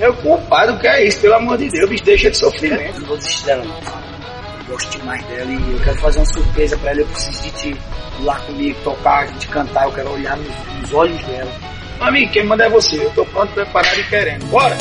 Meu compadre, o que é isso? Pelo amor de Deus, bicho, deixa de sofrimento. Não vou desistir dela, não. Eu gosto demais dela e eu quero fazer uma surpresa pra ela. Eu preciso de ti ir lá comigo, tocar, a gente cantar. Eu quero olhar nos olhos dela. Amigo, quem manda é você. Eu tô pronto, preparado e querendo. Bora!